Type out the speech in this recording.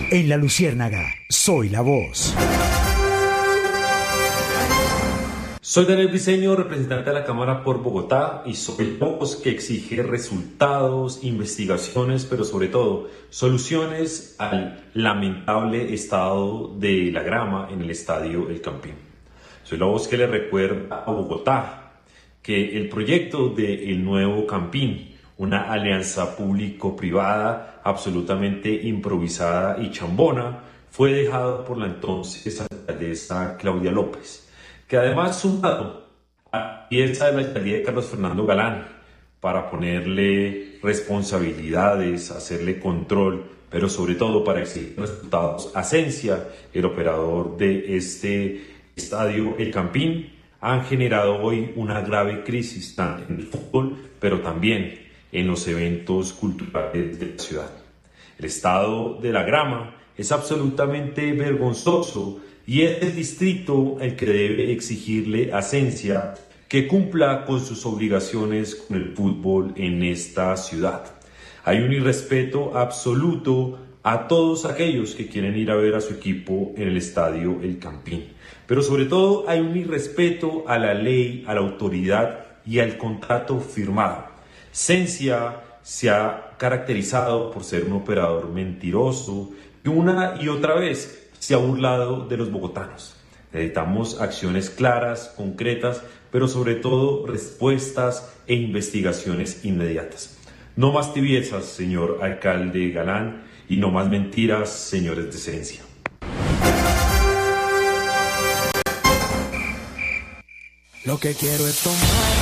En La Luciérnaga, soy la voz. Soy Daniel Briceño, representante de la Cámara por Bogotá, y soy la voz que exige resultados, investigaciones, pero sobre todo soluciones al lamentable estado de la grama en el estadio El Campín. Soy la voz que le recuerda a Bogotá que el proyecto del nuevo Campín, una alianza público-privada absolutamente improvisada y chambona, fue dejado por la entonces alcaldesa Claudia López, que además sumado a la pieza de la alcaldía de Carlos Fernando Galán para ponerle responsabilidades, hacerle control, pero sobre todo para exigir resultados, Asencia, el operador de este estadio El Campín, han generado hoy una grave crisis tanto en el fútbol, pero también en los eventos culturales de la ciudad. El estado de la grama es absolutamente vergonzoso y es el distrito el que debe exigirle a Asencia que cumpla con sus obligaciones con el fútbol en esta ciudad. Hay un irrespeto absoluto a todos aquellos que quieren ir a ver a su equipo en el estadio El Campín. Pero sobre todo hay un irrespeto a la ley, a la autoridad y al contrato firmado. Asencia se ha caracterizado por ser un operador mentiroso y una y otra vez se ha burlado de los bogotanos. Necesitamos acciones claras, concretas, pero sobre todo respuestas e investigaciones inmediatas. No más tibiezas, señor alcalde Galán, y no más mentiras, señores de Asencia. Lo que quiero es tomar